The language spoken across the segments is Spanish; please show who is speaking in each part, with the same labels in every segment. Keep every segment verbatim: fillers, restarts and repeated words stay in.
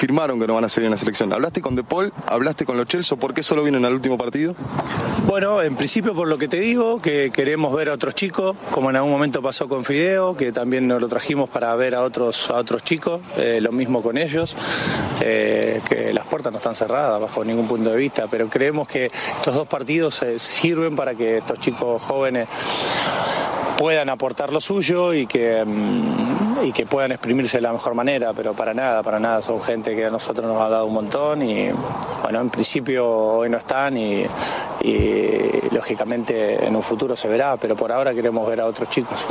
Speaker 1: firmaron que no van a seguir en la selección. ¿Hablaste con De Paul? ¿Hablaste con Lo Celso? ¿Por qué solo vienen al último partido?
Speaker 2: Bueno, en principio por lo que te digo, que queremos ver a otros chicos, como en algún momento pasó con Fideo, que también nos lo trajimos para ver a otros a otros chicos, eh, lo mismo con ellos, eh, que las puertas no están cerradas bajo ningún punto de vista, pero creemos que estos dos partidos eh, sirven para que estos chicos jóvenes puedan aportar lo suyo y que y que puedan exprimirse de la mejor manera, pero para nada, para nada, son gente que a nosotros nos ha dado un montón y bueno, en principio hoy no están y, y lógicamente en un futuro se verá, pero por ahora queremos ver a otros chicos.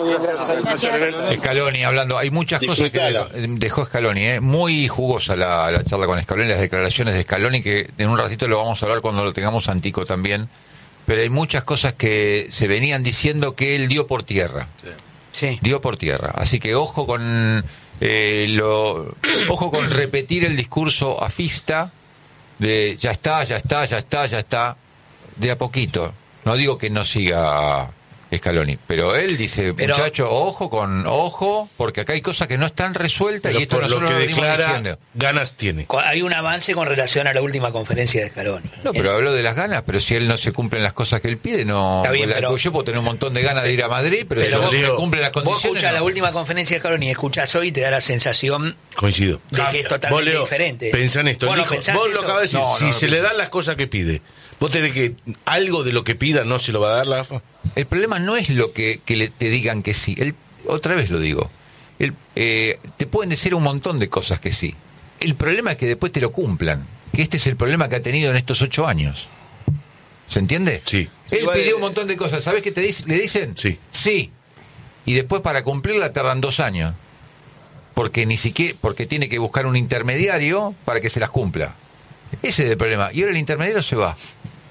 Speaker 3: Scaloni hablando, hay muchas cosas que dejó Scaloni, ¿eh? Muy jugosa la, la charla con Scaloni, las declaraciones de Scaloni, que en un ratito lo vamos a hablar cuando lo tengamos Antico también, pero hay muchas cosas que se venían diciendo que él dio por tierra. Sí. Sí. Dio por tierra. Así que ojo con eh, lo ojo con repetir el discurso afista de ya está, ya está, ya está, ya está, de a poquito. No digo que no siga Scaloni, pero él dice, pero, muchacho, ojo con ojo, porque acá hay cosas que no están resueltas y esto nosotros
Speaker 4: lo que
Speaker 3: lo
Speaker 4: declara
Speaker 3: diciendo.
Speaker 4: Ganas tiene.
Speaker 5: Hay un avance con relación a la última conferencia de Scaloni.
Speaker 3: No, pero habló de las ganas, pero si él no se cumplen las cosas que él pide, no.
Speaker 5: Está bien,
Speaker 3: la,
Speaker 5: pero,
Speaker 3: yo puedo tener un montón de ganas de ir a Madrid, pero, pero si
Speaker 5: vos,
Speaker 3: no se cumplen las condiciones.
Speaker 5: Vos escuchás
Speaker 3: no.
Speaker 5: la última conferencia de Scaloni y escuchás hoy y te da la sensación.
Speaker 4: Coincido.
Speaker 5: De que es totalmente
Speaker 4: vos, Leo,
Speaker 5: diferente.
Speaker 4: Pensá en esto.
Speaker 5: Bueno,
Speaker 4: dijo, vos lo acabas de decir.
Speaker 3: No,
Speaker 4: si
Speaker 3: no,
Speaker 4: se
Speaker 3: no,
Speaker 4: le
Speaker 3: no,
Speaker 4: dan las cosas que pide, vos tenés que. Algo de lo que pida no se lo va a dar la A F A.
Speaker 3: El problema no es lo que, que le, te digan que sí. El, otra vez lo digo. El, eh, te pueden decir un montón de cosas que sí. El problema es que después te lo cumplan. Que este es el problema que ha tenido en estos ocho años. ¿Se entiende?
Speaker 4: Sí.
Speaker 3: Él
Speaker 5: Igual,
Speaker 3: pidió un montón de cosas. ¿Sabés qué te dice, le dicen?
Speaker 4: Sí.
Speaker 3: Sí. Y después para cumplirla tardan dos años. Porque ni siquiera, porque tiene que buscar un intermediario para que se las cumpla. Ese es el problema. Y ahora el intermediario se va.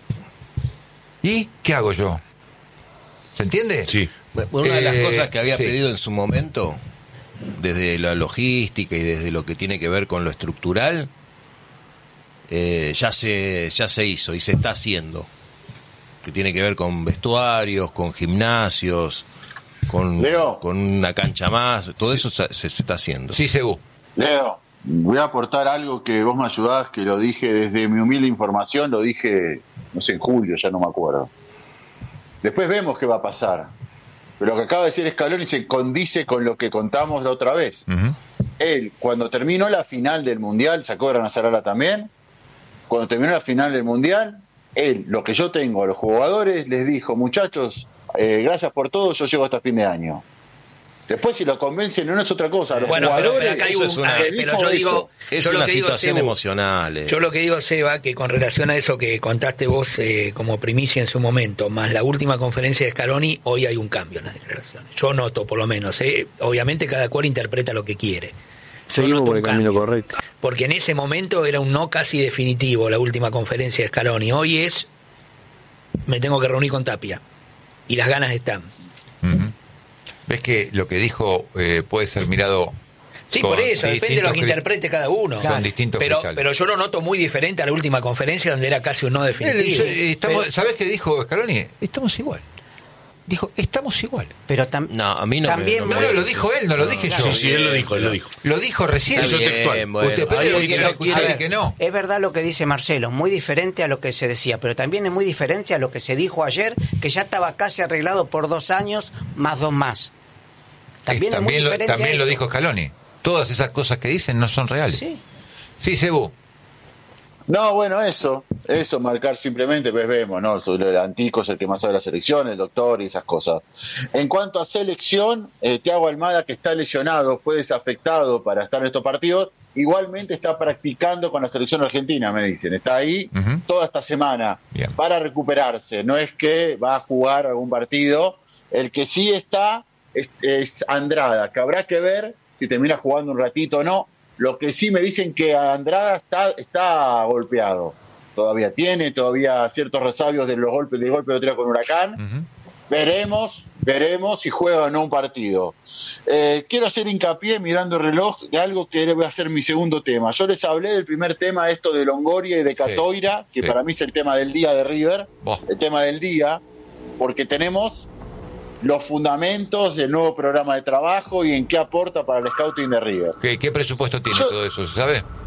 Speaker 3: ¿Y qué hago yo? ¿Se entiende?
Speaker 4: Sí.
Speaker 6: Bueno, una de las
Speaker 3: Eh,
Speaker 6: cosas que había
Speaker 3: sí.
Speaker 6: pedido en su momento, desde la logística y desde lo que tiene que ver con lo estructural, eh, ya se ya se hizo y se está haciendo. Que tiene que ver con vestuarios, con gimnasios, con,
Speaker 7: Leo.
Speaker 6: con una cancha más, todo
Speaker 7: Sí.
Speaker 6: eso se, se, se está haciendo.
Speaker 3: Sí, Sebu.
Speaker 7: Leo, voy a aportar algo que vos me ayudás, que lo dije desde mi humilde información, lo dije, no sé, en julio, ya no me acuerdo. Después vemos qué va a pasar. Pero lo que acaba de decir Scaloni se condice con lo que contamos la otra vez.
Speaker 3: Uh-huh.
Speaker 7: Él, cuando terminó la final del Mundial, sacó a Granazarala también, cuando terminó la final del Mundial, él, lo que yo tengo a los jugadores, les dijo, muchachos, eh, gracias por todo, yo llego hasta fin de año. Después si lo convencen no es otra cosa. Los
Speaker 5: bueno,
Speaker 7: jugadores,
Speaker 5: pero, pero acá hay un,
Speaker 6: eso es una-
Speaker 5: ah, pero yo digo,
Speaker 6: Es
Speaker 5: yo
Speaker 6: una
Speaker 5: lo que digo,
Speaker 6: situación
Speaker 5: Sebu,
Speaker 6: emocional. eh.
Speaker 5: Yo lo que digo, Seba, que con relación a eso que contaste vos eh, como primicia en su momento, más la última conferencia de Scaloni, hoy hay un cambio en las declaraciones. Yo noto, por lo menos. Eh, obviamente cada cual interpreta lo que quiere.
Speaker 1: Seguimos por el camino correcto.
Speaker 5: Porque en ese momento era un no casi definitivo la última conferencia de Scaloni. Hoy es, me tengo que reunir con Tapia. Y las ganas están.
Speaker 3: Uh-huh. ¿Ves que lo que dijo eh, puede ser mirado?
Speaker 5: Sí, por eso, depende de lo
Speaker 3: distintos
Speaker 5: que
Speaker 3: cri-
Speaker 5: interprete cada uno.
Speaker 3: Con distintos
Speaker 5: pero,
Speaker 3: cristales.
Speaker 5: pero yo lo noto muy diferente a la última conferencia donde era casi un no definitivo.
Speaker 3: Él, eh, estamos,
Speaker 5: Pero-
Speaker 3: ¿sabés qué dijo Scaloni? Estamos igual. Dijo, estamos igual.
Speaker 8: Pero tam-
Speaker 6: No, a mí no
Speaker 8: también
Speaker 6: me,
Speaker 3: No, no, lo dijo él, no lo dije yo.
Speaker 4: Sí, sí, él lo dijo, él lo dijo.
Speaker 3: Lo dijo recién.
Speaker 6: Está
Speaker 3: Eso
Speaker 6: bien,
Speaker 3: textual.
Speaker 6: bueno.
Speaker 3: Usted depende de lo
Speaker 6: Hay
Speaker 3: que quiera
Speaker 6: que-
Speaker 3: escuchar
Speaker 8: A
Speaker 3: y que
Speaker 8: ver,
Speaker 3: no.
Speaker 8: es verdad lo que dice Marcelo, muy diferente a lo que se decía, pero también es muy diferente a lo que se dijo ayer, que ya estaba casi arreglado por dos años más dos más. También,
Speaker 3: Eh,
Speaker 8: es muy
Speaker 3: también lo,
Speaker 8: diferente a
Speaker 3: también lo
Speaker 8: eso.
Speaker 3: dijo Scaloni. Todas esas cosas que dicen no son reales.
Speaker 8: Sí.
Speaker 3: Sí, Sebu.
Speaker 7: No, bueno, eso, eso, marcar simplemente, pues vemos, ¿no? El Antico es el que más sabe de la selección, el doctor y esas cosas. En cuanto a selección, eh, Thiago Almada, que está lesionado, fue desafectado para estar en estos partidos, igualmente está practicando con la selección argentina, me dicen. Está ahí
Speaker 3: Uh-huh.
Speaker 7: toda esta semana
Speaker 3: Bien.
Speaker 7: para recuperarse. No es que va a jugar algún partido. El que sí está es, es Andrada, que habrá que ver si termina jugando un ratito o no. Lo que sí me dicen que Andrada está, está golpeado. Todavía tiene, todavía ciertos resabios de los golpes, del golpe de otro con Huracán.
Speaker 3: Uh-huh.
Speaker 7: Veremos, veremos si juega o no un partido. Eh, quiero hacer hincapié, mirando el reloj, de algo que voy a ser mi segundo tema. Yo les hablé del primer tema, esto de Longoria y de Catoira, que
Speaker 3: sí.
Speaker 7: para mí es el tema del día de River,
Speaker 3: Boh.
Speaker 7: el tema del día, porque tenemos los fundamentos del nuevo programa de trabajo y en qué aporta para el scouting de River.
Speaker 3: ¿Qué, qué presupuesto tiene
Speaker 7: Yo-
Speaker 3: todo eso? ¿Se sabe?